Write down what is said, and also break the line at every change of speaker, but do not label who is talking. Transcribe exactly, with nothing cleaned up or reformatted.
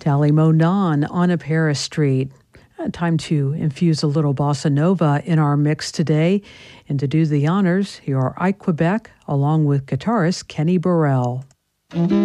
Dali Monan on a Paris Street. Uh, time to infuse a little bossa nova in our mix today. And to do the honors, here are I Quebec along with guitarist Kenny Burrell.